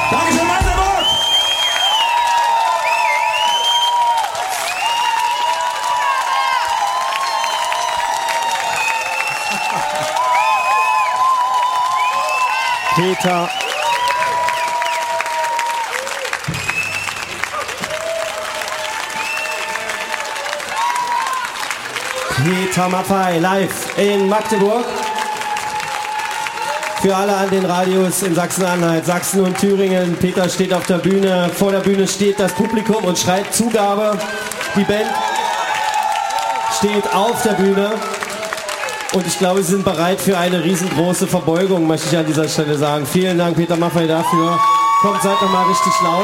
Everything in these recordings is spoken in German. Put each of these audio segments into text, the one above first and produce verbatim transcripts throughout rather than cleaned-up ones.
Dankeschön, Magdeburg! Peter. Peter Maffay live in Magdeburg. Für alle an den Radios in Sachsen-Anhalt, Sachsen und Thüringen. Peter steht auf der Bühne. Vor der Bühne steht das Publikum und schreit Zugabe. Die Band steht auf der Bühne. Und ich glaube, sie sind bereit für eine riesengroße Verbeugung, möchte ich an dieser Stelle sagen. Vielen Dank, Peter Maffay, dafür. Kommt, seid doch mal richtig laut.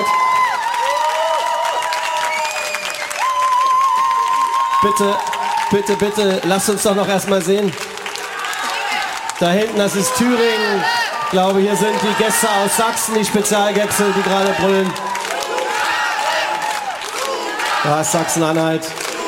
Bitte, bitte, bitte, lasst uns doch noch erstmal sehen. Da hinten, das ist Thüringen. Ich glaube, hier sind die Gäste aus Sachsen, die Spezialgäste, die gerade brüllen. Da ist Sachsen-Anhalt.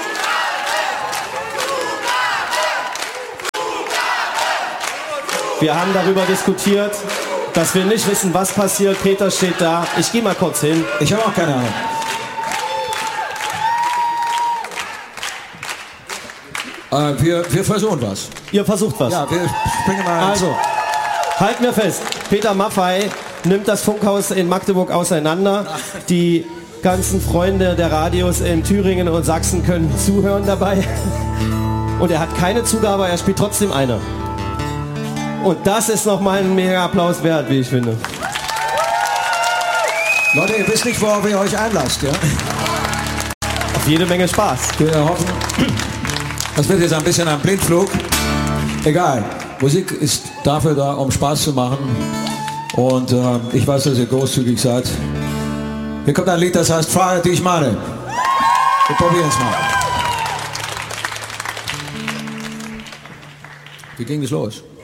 Wir haben darüber diskutiert, dass wir nicht wissen, was passiert. Peter steht da. Ich gehe mal kurz hin. Ich habe auch keine Ahnung. Äh, wir, wir versuchen was. Ihr versucht was. Ja, wir springen mal. Also, halten wir fest. Peter Maffay nimmt das Funkhaus in Magdeburg auseinander. Die ganzen Freunde der Radios in Thüringen und Sachsen können zuhören dabei. Und er hat keine Zugabe, er spielt trotzdem eine. Und das ist nochmal ein mega Applaus wert, wie ich finde. Leute, ihr wisst nicht, worauf ihr euch einlasst, ja? Auf jede Menge Spaß. Wir hoffen, das wird jetzt ein bisschen ein Blindflug. Egal, Musik ist dafür da, um Spaß zu machen. Und äh, ich weiß, dass ihr großzügig seid. Hier kommt ein Lied, das heißt Frage, die ich meine. Wir probieren es mal. Wie ging es los?